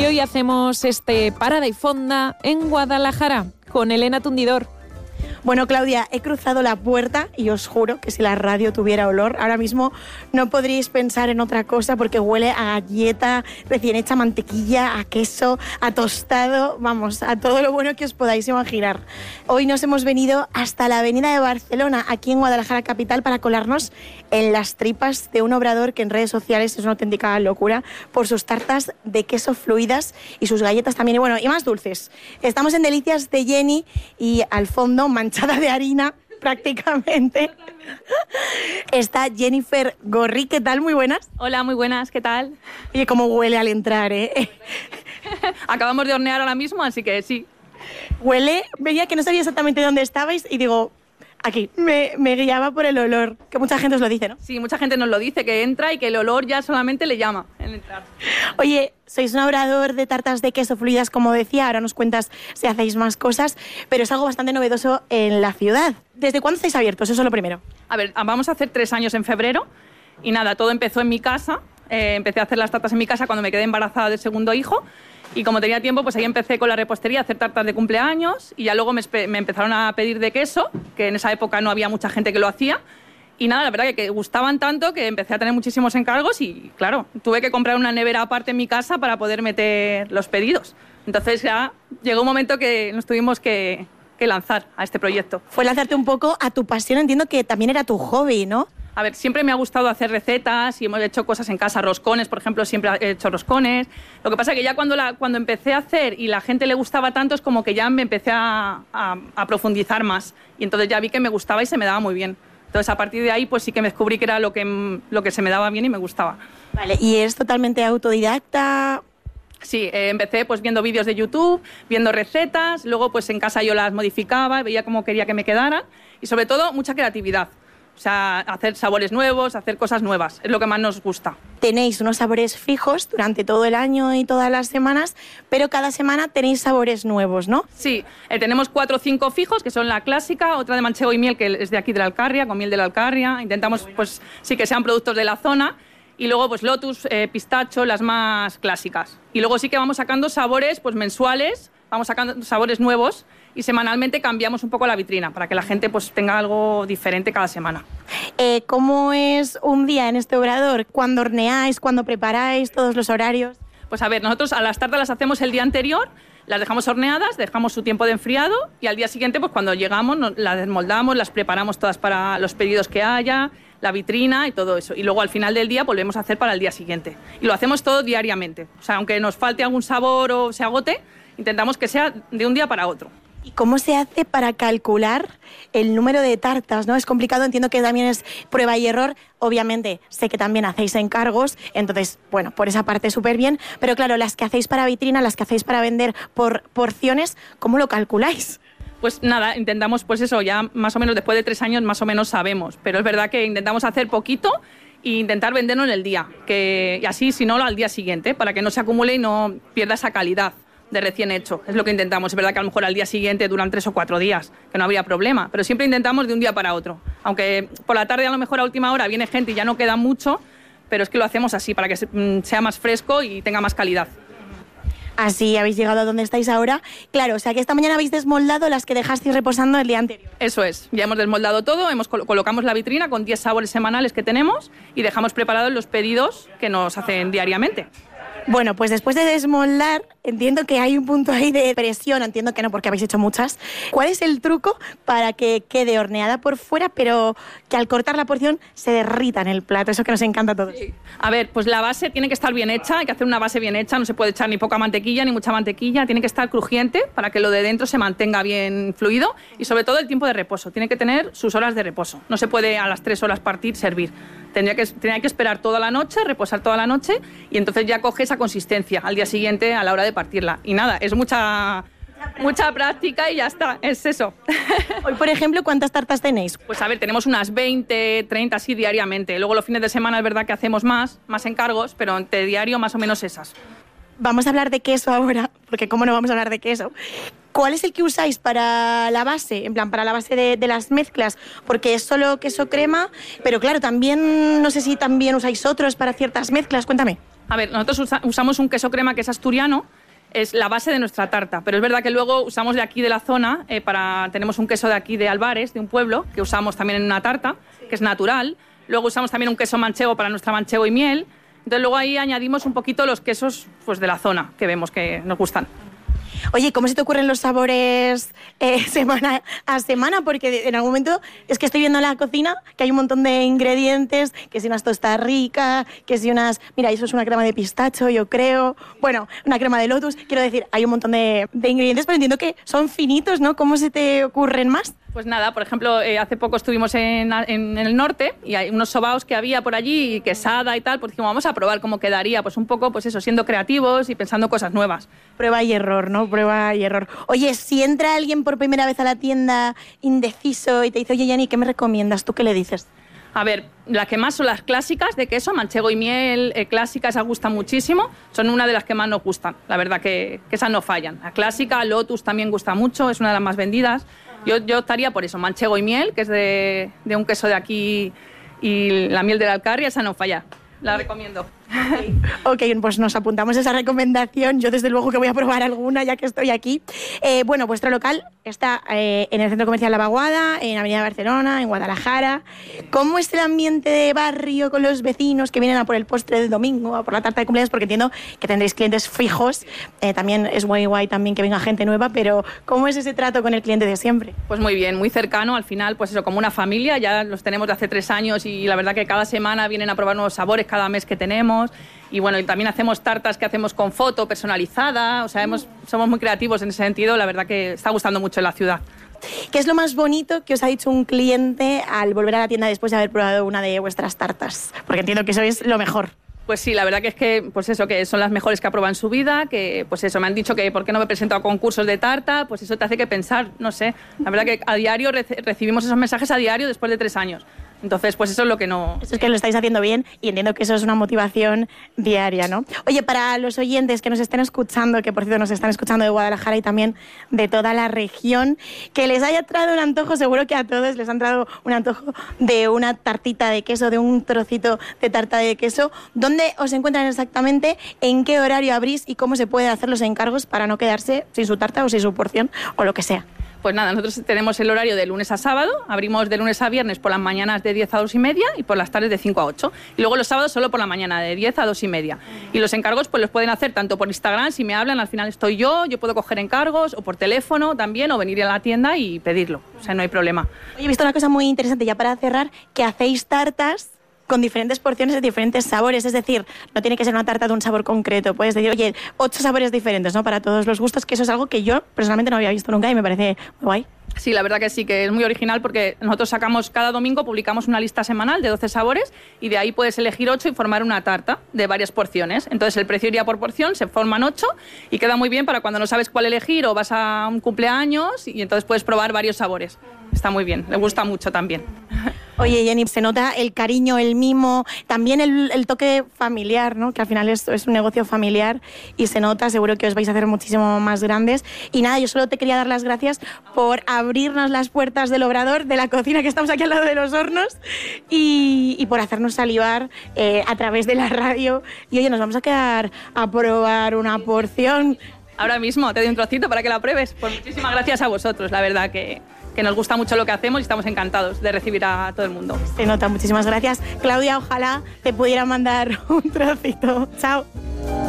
hoy hacemos este Parada y Fonda en Guadalajara con Elena Tundidor. Bueno, Claudia, he cruzado la puerta y os juro que si la radio tuviera olor, ahora mismo no podríais pensar en otra cosa porque huele a galleta recién hecha, mantequilla, a queso, a tostado, vamos, a todo lo bueno que os podáis imaginar. Hoy nos hemos venido hasta la avenida de Barcelona, aquí en Guadalajara capital, para colarnos en las tripas de un obrador que en redes sociales es una auténtica locura por sus tartas de queso fluidas y sus galletas también, y bueno, y más dulces. Estamos en Delicias de Jenny y al fondo, manchada de harina prácticamente, está Jennifer Gorri. ¿Qué tal? Muy buenas. Hola, muy buenas, ¿qué tal? Oye, cómo huele al entrar, ¿eh? Acabamos de hornear ahora mismo, así que sí. Huele, veía que no sabía exactamente dónde estabais y digo, aquí, me guiaba por el olor, que mucha gente os lo dice, ¿no? Sí, mucha gente nos lo dice, que entra y que el olor ya solamente le llama en entrar. Oye, sois un obrador de tartas de queso fluidas, como decía, ahora nos cuentas si hacéis más cosas, pero es algo bastante novedoso en la ciudad. ¿Desde cuándo estáis abiertos? Eso es lo primero. A ver, vamos a hacer 3 años en febrero y nada, todo empezó en mi casa. Empecé a hacer las tartas en mi casa cuando me quedé embarazada del segundo hijo. Y como tenía tiempo, pues ahí empecé con la repostería a hacer tartas de cumpleaños y ya luego me empezaron a pedir de queso, que en esa época no había mucha gente que lo hacía. Y nada, la verdad que gustaban tanto que empecé a tener muchísimos encargos y, claro, tuve que comprar una nevera aparte en mi casa para poder meter los pedidos. Entonces ya llegó un momento que nos tuvimos que lanzar a este proyecto. Fue lanzarte un poco a tu pasión, entiendo que también era tu hobby, ¿no? A ver, siempre me ha gustado hacer recetas y hemos hecho cosas en casa, roscones, por ejemplo, siempre he hecho roscones. Lo que pasa es que ya cuando empecé a hacer y la gente le gustaba tanto, es como que ya me empecé a profundizar más. Y entonces ya vi que me gustaba y se me daba muy bien. Entonces, a partir de ahí, pues sí que me descubrí que era lo que se me daba bien y me gustaba. Vale, ¿y eres totalmente autodidacta? Sí, empecé pues viendo vídeos de YouTube, viendo recetas, luego pues en casa yo las modificaba, veía cómo quería que me quedaran y sobre todo mucha creatividad. O sea, hacer sabores nuevos, hacer cosas nuevas, es lo que más nos gusta. Tenéis unos sabores fijos durante todo el año y todas las semanas, pero cada semana tenéis sabores nuevos, ¿no? Sí, tenemos 4 o 5 fijos, que son la clásica, otra de manchego y miel, que es de aquí de la Alcarria, con miel de la Alcarria. Intentamos, pues sí, que sean productos de la zona. Y luego, pues lotus, pistacho, las más clásicas. Y luego sí que vamos sacando sabores pues mensuales, vamos sacando sabores nuevos y semanalmente cambiamos un poco la vitrina para que la gente pues tenga algo diferente cada semana. ¿Cómo es un día en este obrador? ¿Cuándo horneáis? ¿Cuándo preparáis? ¿Todos los horarios? Pues a ver, nosotros a las tartas las hacemos el día anterior, las dejamos horneadas, dejamos su tiempo de enfriado y al día siguiente, pues cuando llegamos, las desmoldamos, las preparamos todas para los pedidos que haya, la vitrina y todo eso. Y luego al final del día volvemos a hacer para el día siguiente. Y lo hacemos todo diariamente. O sea, aunque nos falte algún sabor o se agote, intentamos que sea de un día para otro. ¿Y cómo se hace para calcular el número de tartas, no? Es complicado, entiendo que también es prueba y error. Obviamente, sé que también hacéis encargos, entonces, bueno, por esa parte súper bien. Pero claro, las que hacéis para vitrina, las que hacéis para vender por porciones, ¿cómo lo calculáis? Pues nada, intentamos, pues eso, ya más o menos después de 3 años más o menos sabemos. Pero es verdad que intentamos hacer poquito e intentar venderlo en el día. Y así, si no, al día siguiente, para que no se acumule y no pierda esa calidad de recién hecho. Es lo que intentamos. Es verdad que a lo mejor al día siguiente duran 3 o 4 días, que no habría problema, pero siempre intentamos de un día para otro. Aunque por la tarde a lo mejor a última hora viene gente y ya no queda mucho, pero es que lo hacemos así para que sea más fresco y tenga más calidad. Así habéis llegado a donde estáis ahora. Claro, o sea que esta mañana habéis desmoldado las que dejasteis reposando el día anterior. Eso es, ya hemos desmoldado todo, colocamos la vitrina con 10 sabores semanales que tenemos y dejamos preparados los pedidos que nos hacen diariamente. Bueno, pues después de desmoldar, entiendo que hay un punto ahí de presión, entiendo que no, porque habéis hecho muchas. ¿Cuál es el truco para que quede horneada por fuera, pero que al cortar la porción se derrita en el plato? Eso que nos encanta a todos. Sí. A ver, pues la base tiene que estar bien hecha, hay que hacer una base bien hecha, no se puede echar ni poca mantequilla ni mucha mantequilla, tiene que estar crujiente para que lo de dentro se mantenga bien fluido y sobre todo el tiempo de reposo, tiene que tener sus horas de reposo, no se puede a las 3 horas partir, servir. Tendría que esperar toda la noche, reposar toda la noche y entonces ya coge esa consistencia al día siguiente a la hora de partirla. Y nada, es mucha práctica y ya está, es eso. Hoy, por ejemplo, ¿cuántas tartas tenéis? Pues a ver, tenemos unas 20, 30 así diariamente. Luego los fines de semana es verdad que hacemos más encargos, pero entre diario más o menos esas. Vamos a hablar de queso ahora, porque ¿cómo no vamos a hablar de queso? ¿Cuál es el que usáis para la base? En plan, para la base de las mezclas, porque es solo queso crema, pero claro, también, no sé si también usáis otros para ciertas mezclas, cuéntame. A ver, nosotros usamos un queso crema que es asturiano, es la base de nuestra tarta, pero es verdad que luego usamos de aquí de la zona, tenemos un queso de aquí de Albares, de un pueblo, que usamos también en una tarta, que es natural. Luego usamos también un queso manchego para nuestra manchego y miel. Entonces luego ahí añadimos un poquito los quesos pues, de la zona, que vemos que nos gustan. Oye, ¿cómo se te ocurren los sabores semana a semana? Porque en algún momento es que estoy viendo en la cocina que hay un montón de ingredientes, que si unas tostas ricas, que si unas... Mira, eso es una crema de pistacho, yo creo. Bueno, una crema de lotus. Quiero decir, hay un montón de ingredientes, pero entiendo que son finitos, ¿no? ¿Cómo se te ocurren más? Pues nada, por ejemplo, hace poco estuvimos en el norte y hay unos sobaos que había por allí, y quesada y tal, pues dijimos, vamos a probar cómo quedaría, pues un poco, pues eso, siendo creativos y pensando cosas nuevas. Prueba y error, ¿no? Prueba y error. Oye, si entra alguien por primera vez a la tienda indeciso y te dice, oye, Jenny, ¿qué me recomiendas? ¿Tú qué le dices? A ver, las que más son las clásicas de queso, manchego y miel, clásicas, esas gustan muchísimo, son una de las que más nos gustan, la verdad que esas no fallan. La clásica, Lotus también gusta mucho, es una de las más vendidas. Yo optaría por eso, manchego y miel, que es de un queso de aquí, y la miel de la Alcarria, esa no falla. La recomiendo. Ok, pues nos apuntamos esa recomendación. Yo desde luego que voy a probar alguna ya que estoy aquí. Bueno, vuestro local está en el Centro Comercial La Vaguada, en Avenida Barcelona, en Guadalajara. ¿Cómo es el ambiente de barrio con los vecinos que vienen a por el postre del domingo, a por la tarta de cumpleaños? Porque entiendo que tendréis clientes fijos. También es guay también que venga gente nueva, pero ¿cómo es ese trato con el cliente de siempre? Pues muy bien, muy cercano. Al final, pues eso, como una familia. Ya los tenemos de hace 3 años y la verdad que cada semana vienen a probar nuevos sabores cada mes que tenemos. Y bueno, y también hacemos tartas que hacemos con foto personalizada, o sea, somos muy creativos en ese sentido, la verdad que está gustando mucho en la ciudad. ¿Qué es lo más bonito que os ha dicho un cliente al volver a la tienda después de haber probado una de vuestras tartas? Porque entiendo que eso es lo mejor. Pues sí, la verdad que es que, pues eso, que son las mejores que ha probado en su vida, que pues eso, me han dicho que por qué no me presento a concursos de tarta, pues eso te hace que pensar, no sé, la verdad que a diario recibimos esos mensajes a diario después de 3 años. Entonces, pues eso es lo que no... Eso es que lo estáis haciendo bien y entiendo que eso es una motivación diaria, ¿no? Oye, para los oyentes que nos estén escuchando, que por cierto nos están escuchando de Guadalajara y también de toda la región, que les haya traído un antojo, seguro que a todos les han traído un antojo de una tartita de queso, de un trocito de tarta de queso. ¿Dónde os encuentran exactamente? ¿En qué horario abrís? ¿Y cómo se pueden hacer los encargos para no quedarse sin su tarta o sin su porción o lo que sea? Pues nada, nosotros tenemos el horario de lunes a sábado, abrimos de lunes a viernes por las mañanas de 10 a 2:30 y por las tardes de 5 a 8. Y luego los sábados solo por la mañana de 10 a 2:30. Y los encargos pues los pueden hacer tanto por Instagram, si me hablan, al final estoy yo puedo coger encargos, o por teléfono también, o venir a la tienda y pedirlo, o sea, no hay problema. Oye, he visto una cosa muy interesante ya para cerrar, que hacéis tartas con diferentes porciones de diferentes sabores, es decir, no tiene que ser una tarta de un sabor concreto, puedes decir, oye, 8 sabores diferentes, ¿no? Para todos los gustos, que eso es algo que yo personalmente no había visto nunca y me parece muy guay. Sí, la verdad que sí, que es muy original porque nosotros sacamos cada domingo, publicamos una lista semanal de 12 sabores y de ahí puedes elegir 8 y formar una tarta de varias porciones. Entonces el precio iría por porción, se forman 8 y queda muy bien para cuando no sabes cuál elegir o vas a un cumpleaños y entonces puedes probar varios sabores. Está muy bien, le gusta mucho también. Oye, Jenny, se nota el cariño, el mimo, también el toque familiar, ¿no? Que al final es un negocio familiar y se nota, seguro que os vais a hacer muchísimo más grandes. Y nada, yo solo te quería dar las gracias por abrirnos las puertas del obrador, de la cocina, que estamos aquí al lado de los hornos, y por hacernos salivar a través de la radio. Y oye, nos vamos a quedar a probar una porción. Ahora mismo te doy un trocito para que la pruebes. Pues muchísimas gracias a vosotros, la verdad que nos gusta mucho lo que hacemos y estamos encantados de recibir a todo el mundo. Se nota, muchísimas gracias. Claudia, ojalá te pudiera mandar un trocito. Chao.